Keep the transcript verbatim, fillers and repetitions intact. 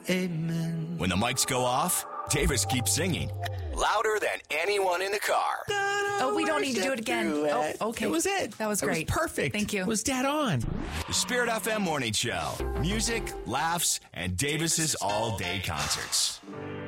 amen. When the mics go off, Davis keeps singing louder than anyone in the car. Oh, we don't need to do it again. Oh, okay. It was it. That was great. It was perfect. Thank you. It was dead on. The Spirit F M Morning Show. Music, laughs, and Davis's all-day concerts.